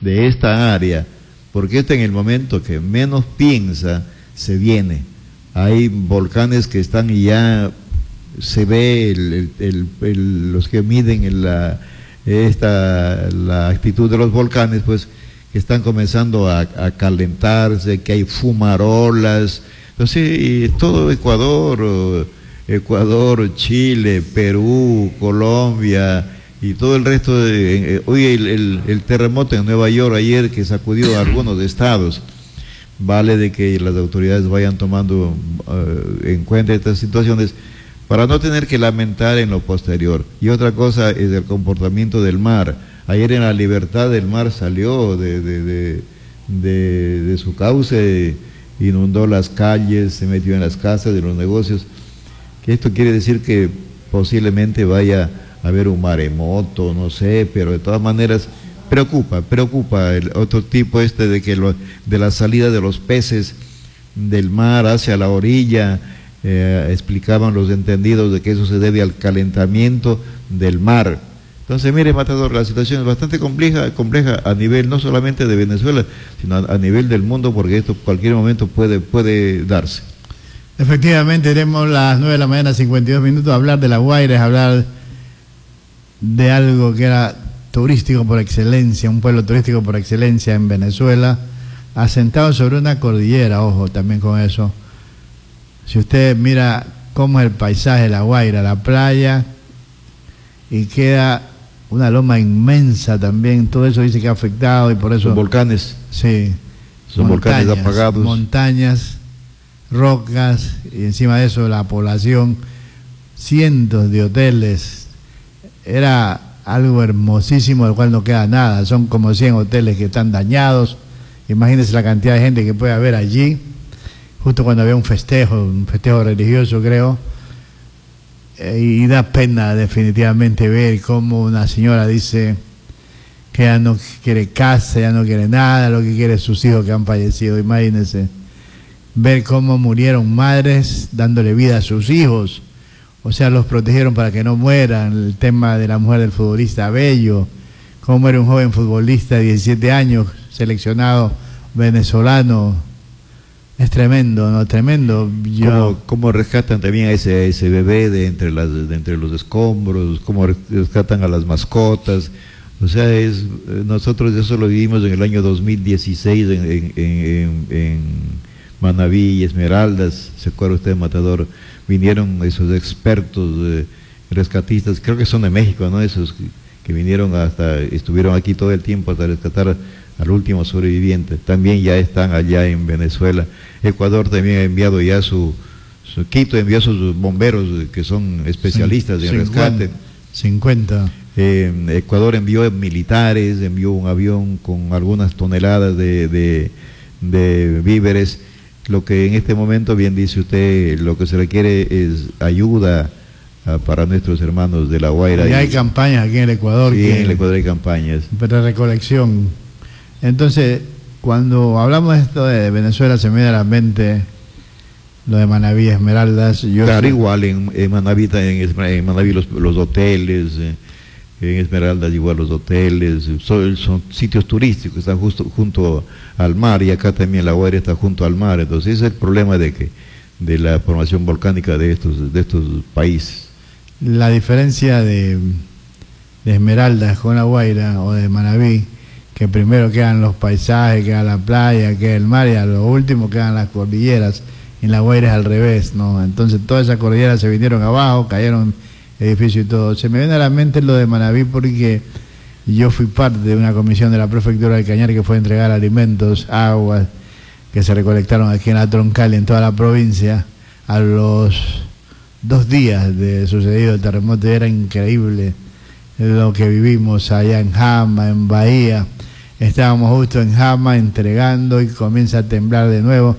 de esta área, porque en el momento que menos piensa, se viene. Hay volcanes que están y ya se ve los que miden la actitud de los volcanes, pues que están comenzando a calentarse, que hay fumarolas. Entonces, y todo Ecuador, Chile, Perú, Colombia y todo el resto hoy el terremoto en Nueva York ayer que sacudió a algunos estados, vale de que las autoridades vayan tomando en cuenta estas situaciones para no tener que lamentar en lo posterior. Y otra cosa es el comportamiento del mar. Ayer en La Libertad el mar salió de su cauce, inundó las calles, se metió en las casas de los negocios. Esto quiere decir que posiblemente vaya a haber un maremoto, no sé, pero de todas maneras preocupa el otro tipo de la salida de los peces del mar hacia la orilla. Explicaban los entendidos de que eso se debe al calentamiento del mar. Entonces, mire, Matador, la situación es bastante compleja a nivel no solamente de Venezuela, sino a nivel del mundo, porque esto en cualquier momento puede darse. Efectivamente, tenemos las 9 de la mañana, 52 minutos. Hablar de La Guaira es hablar de algo que era turístico por excelencia, un pueblo turístico por excelencia en Venezuela, asentado sobre una cordillera, ojo también con eso. Si usted mira cómo es el paisaje de La Guaira, la playa, y queda una loma inmensa también, todo eso dice que ha afectado y por eso... Son volcanes. Sí. Son volcanes apagados. Montañas, rocas, y encima de eso la población, cientos de hoteles. Era algo hermosísimo del cual no queda nada, son como 100 hoteles que están dañados. Imagínense la cantidad de gente que puede haber allí, justo cuando había un festejo religioso, creo. Y da pena definitivamente ver cómo una señora dice que ya no quiere casa, ya no quiere nada, lo que quiere es sus hijos que han fallecido. Imagínense ver cómo murieron madres dándole vida a sus hijos, o sea, los protegieron para que no mueran. El tema de la mujer del futbolista Bello, cómo muere un joven futbolista de 17 años, seleccionado venezolano. Es tremendo, ¿no? Tremendo. ¿Cómo rescatan también a ese bebé de entre los escombros? ¿Cómo rescatan a las mascotas? O sea, nosotros eso lo vivimos en el año 2016 en Manabí y Esmeraldas. ¿Se acuerda usted, Matador? Vinieron esos expertos rescatistas, creo que son de México, ¿no? Esos que vinieron estuvieron aquí todo el tiempo hasta rescatar al último sobreviviente. También ya están allá en Venezuela. Ecuador también ha enviado ya Quito envió sus bomberos que son especialistas en rescate. 50. Ecuador envió militares, envió un avión con algunas toneladas de víveres. Lo que en este momento, bien dice usted, lo que se requiere es ayuda para nuestros hermanos de La Guaira. Y hay campañas aquí en el Ecuador. Sí, en el Ecuador hay campañas. Para recolección. Entonces, cuando hablamos de esto de Venezuela, se me viene a la mente lo de Manabí, Esmeraldas. Claro, igual en Manabí, en Manabí los hoteles, en Esmeraldas igual los hoteles, son sitios turísticos, están justo junto al mar, y acá también La Guaira está junto al mar. Entonces ese es el problema de la formación volcánica de estos países. La diferencia de Esmeraldas con La Guaira o de Manabí, que primero quedan los paisajes, queda la playa, queda el mar, y a lo último quedan las cordilleras. En La Guaira es al revés, ¿no? Entonces todas esas cordilleras se vinieron abajo, cayeron edificios y todo. Se me viene a la mente lo de Manabí porque yo fui parte de una comisión de la prefectura del Cañar que fue a entregar alimentos, aguas, que se recolectaron aquí en la Troncal y en toda la provincia. A los 2 días de sucedido el terremoto, era increíble lo que vivimos allá en Jama, en Bahía. Estábamos justo en Jama entregando y comienza a temblar de nuevo.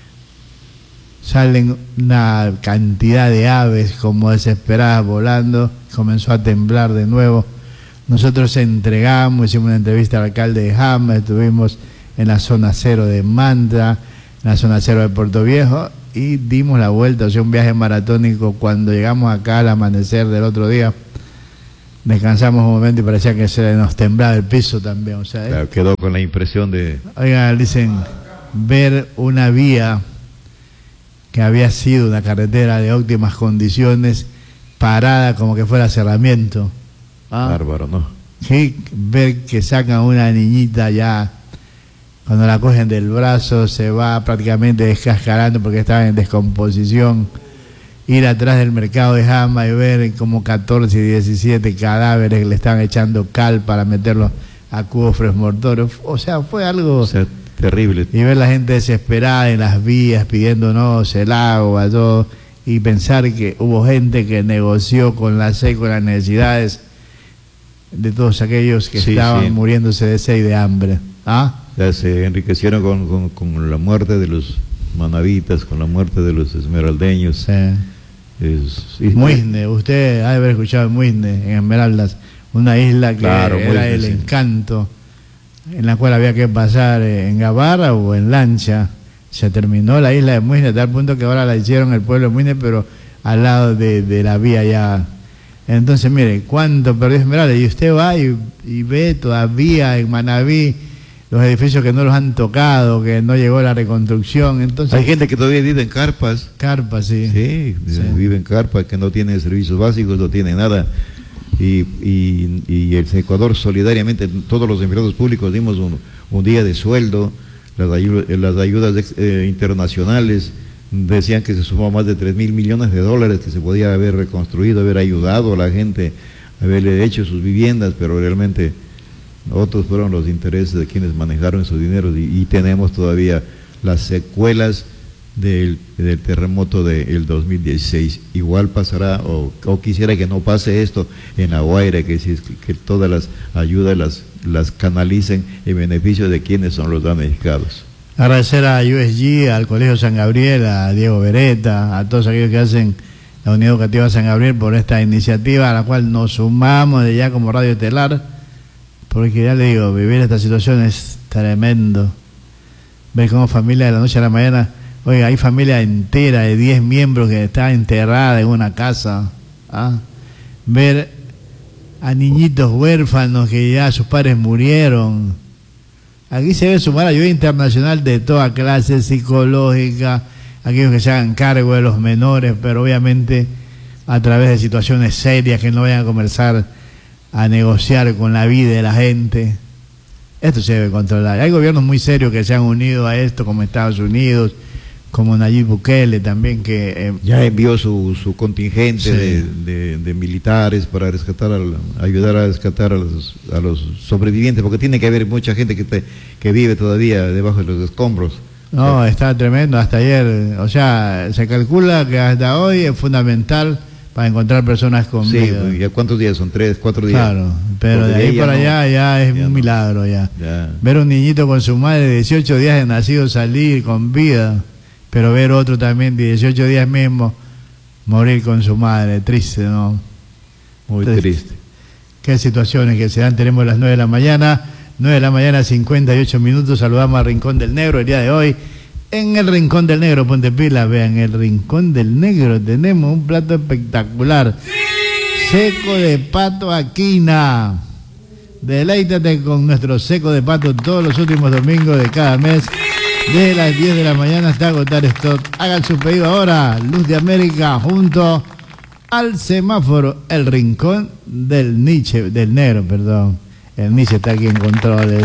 Salen una cantidad de aves como desesperadas volando, comenzó a temblar de nuevo. Nosotros entregamos, hicimos una entrevista al alcalde de Jama, estuvimos en la zona 0 de Manta, en la zona 0 de Puerto Viejo, y dimos la vuelta, o sea, un viaje maratónico. Cuando llegamos acá al amanecer del otro día, descansamos un momento y parecía que se nos temblaba el piso también. O sea, claro, quedó con la impresión de... Oiga, dicen, ver una vía que había sido una carretera de óptimas condiciones, parada como que fuera cerramiento. ¿Ah? Bárbaro, ¿no? Sí, ver que sacan una niñita ya, cuando la cogen del brazo, se va prácticamente descascarando porque estaba en descomposición. Ir atrás del mercado de Jama y ver como 14 y 17 cadáveres que le estaban echando cal para meterlos a cofres mortuorios. O sea, fue algo... O sea, terrible. Y ver la gente desesperada en las vías pidiéndonos el agua, todo, y pensar que hubo gente que negoció con la sed, con las necesidades de todos aquellos que estaban muriéndose de sed y de hambre. ¿Ah? Ya se enriquecieron con la muerte de los manavitas, con la muerte de los esmeraldeños. Sí. Muisne, usted ha de haber escuchado Muisne, en Esmeraldas, una isla que claro, era Muisne, el sí. encanto, en la cual había que pasar en gabarra o en lancha. Se terminó la isla de Muisne a tal punto que ahora la hicieron el pueblo de Muisne, pero al lado de la vía ya. Entonces, mire, cuánto perdió Esmeraldas. Y usted va y ve todavía en Manabí los edificios que no los han tocado, que no llegó la reconstrucción. Entonces, hay gente que todavía vive en carpas. Carpas, sí. Sí, vive en carpas, que no tiene servicios básicos, no tiene nada. Y el Ecuador solidariamente, todos los empleados públicos dimos un día de sueldo, las ayudas internacionales decían que se sumó más de 3.000 millones de dólares que se podía haber reconstruido, haber ayudado a la gente, haberle hecho sus viviendas, pero realmente otros fueron los intereses de quienes manejaron su dinero y tenemos todavía las secuelas del terremoto del 2016. Igual pasará, o quisiera que no pase esto en La Guaira, que todas las ayudas las canalicen en beneficio de quienes son los damnificados. Agradecer a USG, al Colegio San Gabriel, a Diego Beretta, a todos aquellos que hacen la Unidad Educativa San Gabriel por esta iniciativa a la cual nos sumamos de ya como Radio Estelar, porque ya le digo, vivir esta situación es tremendo. Ver cómo familia de la noche a la mañana, oiga, hay familia entera de 10 miembros que está enterrada en una casa. ¿Ah? Ver a niñitos huérfanos que ya sus padres murieron. Aquí se debe sumar ayuda internacional de toda clase, psicológica, aquellos que se hagan cargo de los menores, pero obviamente a través de situaciones serias, que no vayan a comenzar a negociar con la vida de la gente. Esto se debe controlar. Hay gobiernos muy serios que se han unido a esto, como Estados Unidos, como Nayib Bukele también, que ya envió su contingente de militares para rescatar ayudar a rescatar a los sobrevivientes, porque tiene que haber mucha gente que vive todavía debajo de los escombros. No, está tremendo, hasta ayer, o sea, se calcula que hasta hoy es fundamental para encontrar personas con vida. Sí, ¿ya cuántos días son? 3, 4 días. Claro, pero de ahí para allá ya es un milagro ya. Ver un niñito con su madre de 18 días de nacido salir con vida, pero ver otro también de 18 días mismo morir con su madre, triste, ¿no? Muy triste. Qué situaciones que se dan. Tenemos las 9 de la mañana, 9 de la mañana, 58 minutos. Saludamos al Rincón del Negro el día de hoy. En el Rincón del Negro, ponte pila, vean, el Rincón del Negro tenemos un plato espectacular. Seco de pato Aquina. Deleítate con nuestro seco de pato todos los últimos domingos de cada mes, desde las 10 de la mañana hasta agotar stock. Hagan su pedido ahora. Luz de América junto al semáforo. El Rincón del Negro, perdón. El Nietzsche está aquí en controles.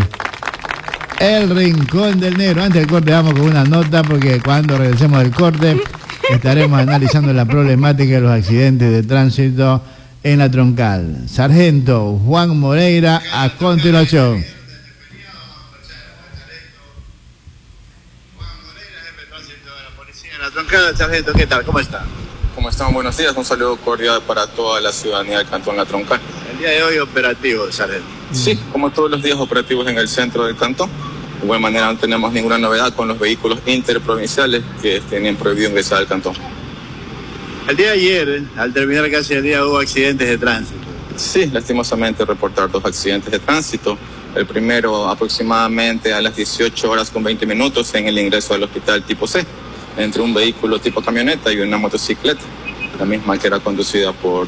El Rincón del Negro. Antes del corte vamos con una nota, porque cuando regresemos del corte estaremos analizando la problemática de los accidentes de tránsito en la troncal. Sargento Juan Moreira, a continuación. La Troncada, sargento, ¿qué tal? ¿Cómo está? ¿Cómo están? Buenos días. Un saludo cordial para toda la ciudadanía del Cantón La Troncal. El día de hoy operativo, sargento. Sí, como todos los días operativos en el centro del cantón. De igual manera no tenemos ninguna novedad con los vehículos interprovinciales que tienen prohibido ingresar al cantón. El día de ayer, al terminar casi el día, hubo accidentes de tránsito. Sí, lastimosamente reportar 2 accidentes de tránsito. El primero aproximadamente a las 18 horas con 20 minutos en el ingreso al hospital tipo C, entre un vehículo tipo camioneta y una motocicleta. la misma que era conducida por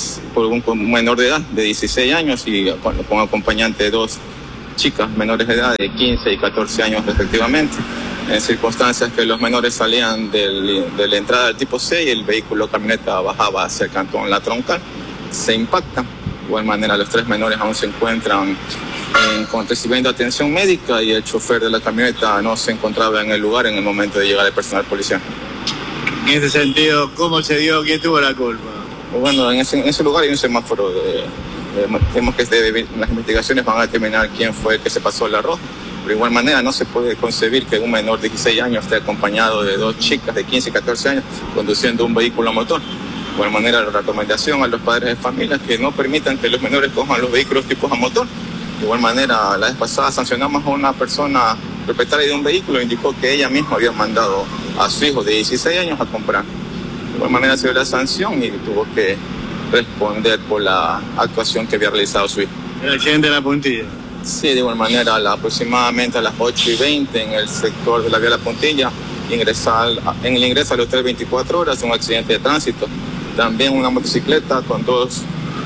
un menor de edad de 16 años y con acompañante de 2 chicas menores de edad de 15 y 14 años respectivamente, en circunstancias que los menores salían de la entrada del tipo C y el vehículo camioneta bajaba hacia el cantón La Troncal. Se impactan. De igual manera, los 3 menores aún se encuentran recibiendo atención médica y el chofer de la camioneta no se encontraba en el lugar en el momento de llegar el personal policial. En ese sentido, ¿cómo se dio? ¿Quién tuvo la culpa? Bueno, en ese lugar hay un semáforo. Tenemos que las investigaciones van a determinar quién fue el que se pasó la roja. Pero de igual manera no se puede concebir que un menor de 16 años esté acompañado de 2 chicas de 15 y 14 años conduciendo un vehículo a motor. De igual manera, la recomendación a los padres de familia que no permitan que los menores cojan los vehículos tipos a motor. De igual manera, la vez pasada sancionamos a una persona propietaria de un vehículo, indicó que ella misma había mandado a su hijo de 16 años a comprar. De igual manera se dio la sanción y tuvo que responder por la actuación que había realizado su hijo. ¿El accidente de La Puntilla? Sí, de igual manera, aproximadamente a las 8:20 en el sector de la vía La Puntilla, en el ingreso al hotel 24 horas, un accidente de tránsito. También una motocicleta con dos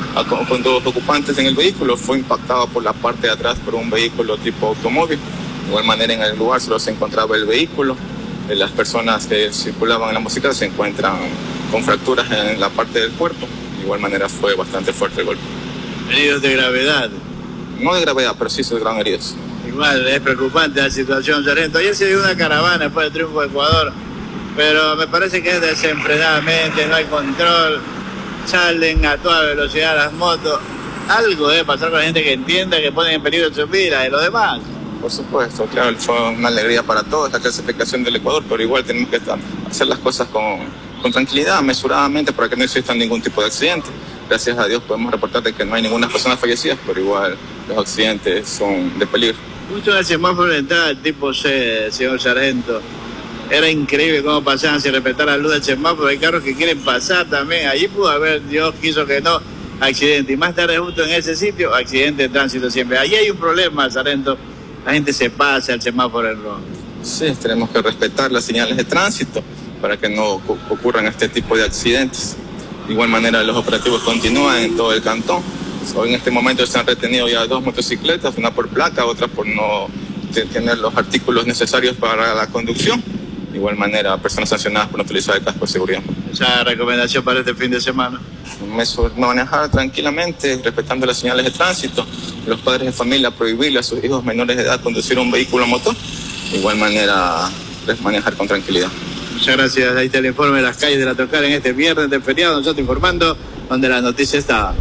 ocupantes en el vehículo fue impactada por la parte de atrás por un vehículo tipo automóvil. De igual manera, en el lugar solo se encontraba el vehículo. Las personas que circulaban en la motocicleta se encuentran con fracturas en la parte del cuerpo. De igual manera fue bastante fuerte el golpe. ¿Heridos de gravedad? No de gravedad, pero sí se gran heridos. Igual es preocupante la situación, sargento. Ayer se dio una caravana después del triunfo de Ecuador, pero me parece que es desenfrenadamente, no hay control, salen a toda velocidad las motos. Algo debe pasar con la gente que entienda que ponen en peligro sus vidas y los demás. Por supuesto, claro, fue una alegría para todos la clasificación del Ecuador, pero igual tenemos que hacer las cosas con tranquilidad, mesuradamente, para que no exista ningún tipo de accidente. Gracias a Dios podemos reportar de que no hay ninguna persona fallecida, pero igual los accidentes son de peligro. Justo en el semáforo de entrada del tipo C, señor sargento, era increíble cómo pasaban sin respetar la luz del semáforo. Hay carros que quieren pasar también. Allí pudo haber, Dios quiso que no, accidente. Y más tarde, justo en ese sitio, accidente de tránsito siempre. Allí hay un problema, sargento. La gente se pasa el semáforo en rojo. Sí, tenemos que respetar las señales de tránsito para que no ocurran este tipo de accidentes. De igual manera, los operativos continúan en todo el cantón. Hoy en este momento se han retenido ya 2 motocicletas, una por placa, otra por no tener los artículos necesarios para la conducción. De igual manera, personas sancionadas por no utilizar el casco de seguridad. Esa recomendación para este fin de semana. Manejar tranquilamente, respetando las señales de tránsito. Los padres de familia prohibirle a sus hijos menores de edad conducir un vehículo a motor. De igual manera, manejar con tranquilidad. Muchas gracias. Ahí está el informe de las calles de La Troncal en este viernes de feriado. Nosotros informando donde la noticia está.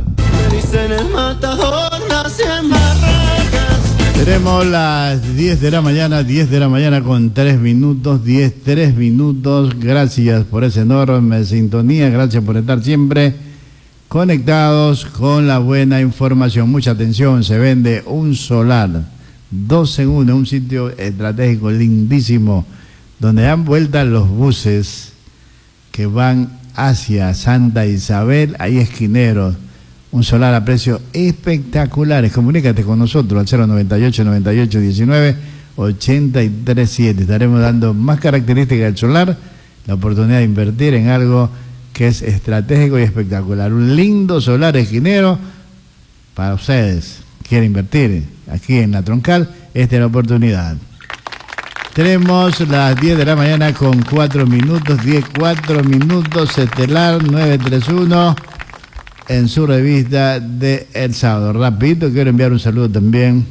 Tenemos las 10 de la mañana con 3 minutos, 3 minutos. Gracias por esa enorme sintonía, gracias por estar siempre conectados con la buena información. Mucha atención, se vende un solar, 2 en 1, un sitio estratégico lindísimo, donde dan vueltas los buses que van hacia Santa Isabel, ahí esquineros. Un solar a precios espectaculares. Comunícate con nosotros al 098-98-19-83-7. Estaremos dando más características del solar, la oportunidad de invertir en algo que es estratégico y espectacular. Un lindo solar esquinero para ustedes. Quieren invertir aquí en La Troncal, esta es la oportunidad. Tenemos las 10 de la mañana con 4 minutos, 4 minutos, Estelar 931. En su revista de El Sábado. Rapidito, quiero enviar un saludo también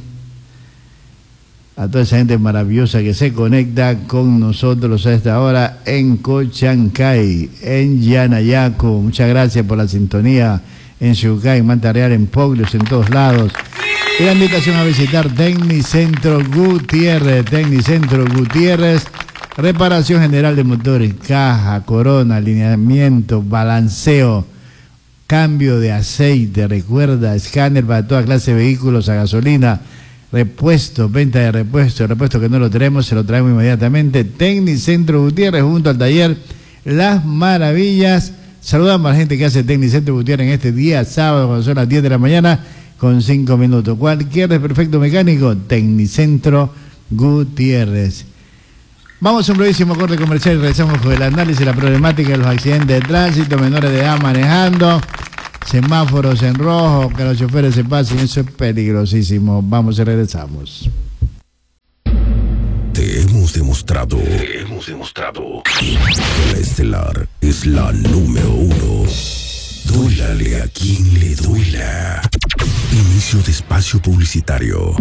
a toda esa gente maravillosa que se conecta con nosotros a esta hora en Cochancay, en Yanayacu. Muchas gracias por la sintonía en Xucay, en Manta Real, en Poglios, en todos lados. Y la invitación a visitar Tecnicentro Gutiérrez, reparación general de motores, caja, corona, alineamiento, balanceo, cambio de aceite, recuerda, escáner para toda clase de vehículos a gasolina, repuesto, venta de repuesto que no lo tenemos, se lo traemos inmediatamente. Tecnicentro Gutiérrez junto al taller Las Maravillas. Saludamos a la gente que hace Tecnicentro Gutiérrez en este día sábado, cuando son las 10 de la mañana con 5 minutos. Cualquier desperfecto mecánico, Tecnicentro Gutiérrez. Vamos a un brevísimo corte comercial y regresamos con el análisis de la problemática de los accidentes de tránsito, menores de edad manejando, semáforos en rojo, que los choferes se pasen, eso es peligrosísimo. Vamos y regresamos. Te hemos demostrado que la Estelar es la número 1. Duélale a quien le duela. Inicio de espacio publicitario.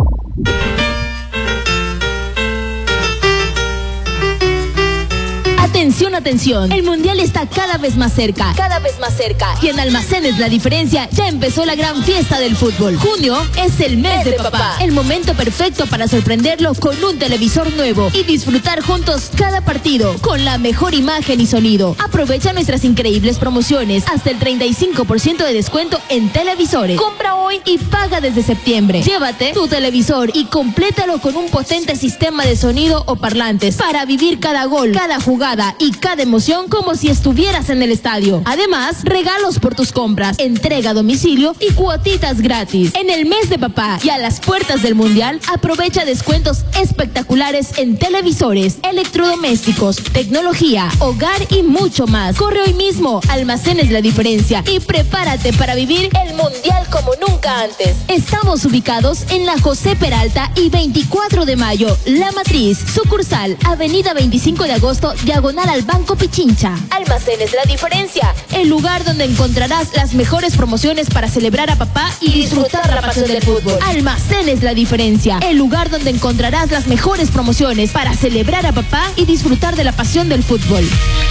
Atención, atención. El Mundial está cada vez más cerca. Y en Almacenes La Diferencia ya empezó la gran fiesta del fútbol. Junio es el mes de papá. El momento perfecto para sorprenderlo con un televisor nuevo y disfrutar juntos cada partido con la mejor imagen y sonido. Aprovecha nuestras increíbles promociones. Hasta el 35% de descuento en televisores. Compra hoy y paga desde septiembre. Llévate tu televisor y complétalo con un potente sistema de sonido o parlantes para vivir cada gol, cada jugada y cada emoción como si estuvieras en el estadio. Además, regalos por tus compras, entrega a domicilio y cuotitas gratis. En el mes de papá y a las puertas del Mundial, aprovecha descuentos espectaculares en televisores, electrodomésticos, tecnología, hogar y mucho más. Corre hoy mismo a Almacenes La Diferencia y prepárate para vivir el Mundial como nunca antes. Estamos ubicados en la José Peralta y 24 de mayo, La Matriz, sucursal, Avenida 25 de agosto, diagonal al Banco Pichincha. Almacenes La Diferencia, el lugar donde encontrarás las mejores promociones para celebrar a papá y disfrutar la pasión del fútbol. Almacenes La Diferencia, el lugar donde encontrarás las mejores promociones para celebrar a papá y disfrutar de la pasión del fútbol.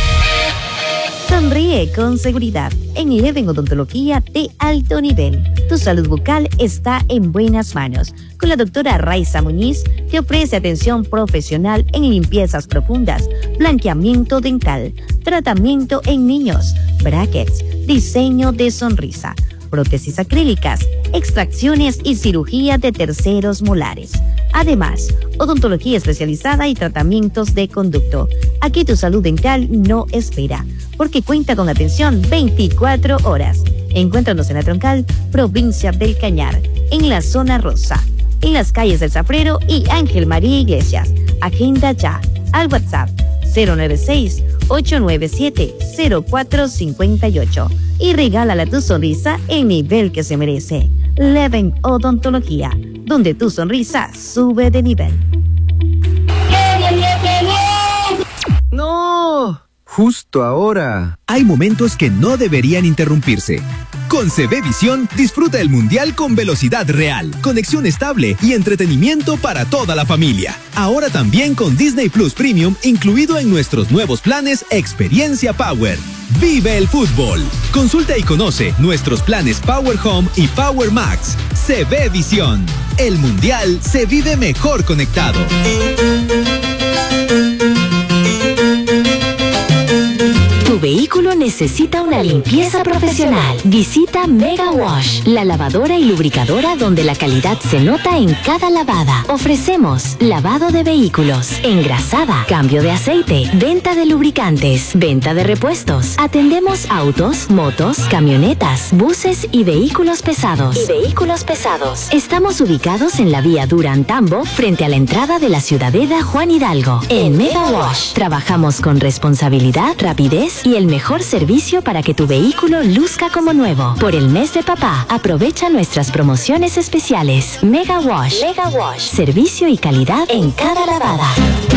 Sonríe con seguridad en Leven Odontología de alto nivel. Tu salud bucal está en buenas manos. Con la doctora Raiza Muñiz, te ofrece atención profesional en limpiezas profundas, blanqueamiento dental, tratamiento en niños, brackets, diseño de sonrisa, prótesis acrílicas, extracciones y cirugía de terceros molares. Además, odontología especializada y tratamientos de conducto. Aquí tu salud dental no espera, porque cuenta con atención 24 horas. Encuéntranos en la Troncal, provincia del Cañar, en la zona rosa, en las calles del Zafrero y Ángel María Iglesias. Agenda ya al WhatsApp 096-897-0458 y regálala tu sonrisa el nivel que se merece. Leven Odontología, donde tu sonrisa sube de nivel. ¡No! Justo ahora. Hay momentos que no deberían interrumpirse. Con CB Visión, disfruta el Mundial con velocidad real, conexión estable y entretenimiento para toda la familia. Ahora también con Disney Plus Premium incluido en nuestros nuevos planes Experiencia Power. ¡Vive el fútbol! Consulta y conoce nuestros planes Power Home y Power Max. CB Visión. El Mundial se vive mejor conectado. Tu vehículo necesita una limpieza profesional. Visita Mega Wash, la lavadora y lubricadora donde la calidad se nota en cada lavada. Ofrecemos lavado de vehículos, engrasada, cambio de aceite, venta de lubricantes, venta de repuestos. Atendemos autos, motos, camionetas, buses y vehículos pesados. Estamos ubicados en la vía Durán-Tambo, frente a la entrada de la Ciudadela Juan Hidalgo. En Mega Wash trabajamos con responsabilidad, rapidez y el mejor servicio para que tu vehículo luzca como nuevo. Por el mes de papá, aprovecha nuestras promociones especiales. Mega Wash. Servicio y calidad en cada lavada.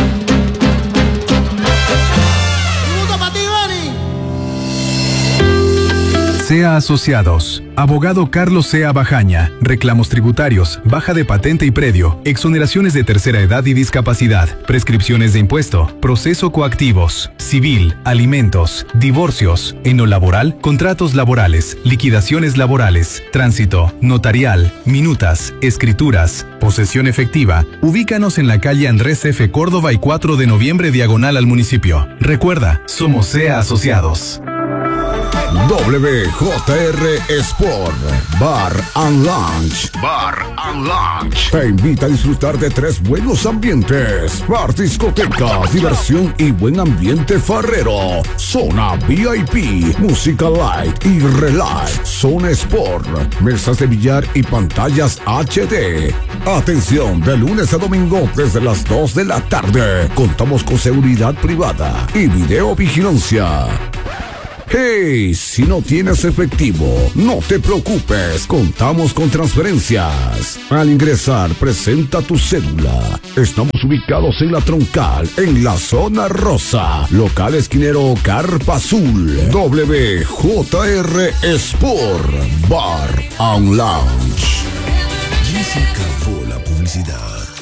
SEA Asociados. Abogado Carlos Sea Bajaña. Reclamos tributarios, baja de patente y predio, exoneraciones de tercera edad y discapacidad, prescripciones de impuesto, proceso coactivos, civil, alimentos, divorcios, en lo laboral, contratos laborales, liquidaciones laborales, tránsito, notarial, minutas, escrituras, posesión efectiva. Ubícanos en la calle Andrés F. Córdoba y 4 de noviembre diagonal al municipio. Recuerda, somos SEA Asociados. WJR Sport Bar and Lounge. Bar and Lounge te invita a disfrutar de 3 buenos ambientes: bar, discoteca, diversión y buen ambiente farrero. Zona VIP, música light y relax. Zona Sport, mesas de billar y pantallas HD. Atención, de lunes a domingo desde las 2 de la tarde. Contamos con seguridad privada y videovigilancia. Hey, si no tienes efectivo, no te preocupes, contamos con transferencias. Al ingresar, presenta tu cédula. Estamos ubicados en La Troncal, en la zona rosa. Local esquinero Carpa Azul. WJR Sport Bar and Lounge. Y se acabó la publicidad.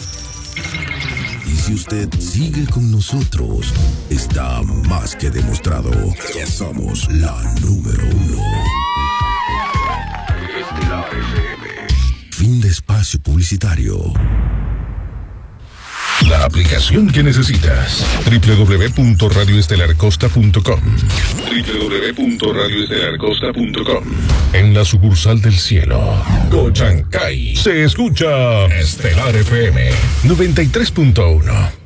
Y si usted sigue con nosotros, está más que demostrado que somos la número 1. Estelar FM. Fin de espacio publicitario. La aplicación que necesitas. www.radioestelarcosta.com. www.radioestelarcosta.com. En la sucursal del cielo, Cochancay, se escucha Estelar FM 93.1.